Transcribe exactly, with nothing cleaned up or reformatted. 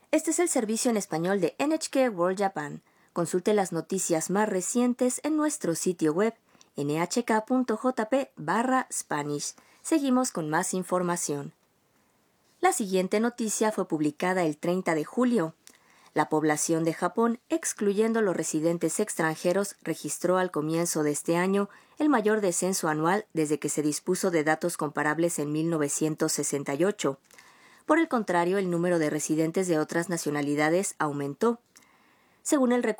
Este es el servicio en español de N H K World Japan. Consulte las noticias más recientes en nuestro sitio web ene hache ka punto jota pe barra Spanish. Seguimos con más información. La siguiente noticia fue publicada el treinta de julio. La población de Japón, excluyendo los residentes extranjeros, registró al comienzo de este año el mayor descenso anual desde que se dispuso de datos comparables en mil novecientos sesenta y ocho. Por el contrario, el número de residentes de otras nacionalidades aumentó. Según el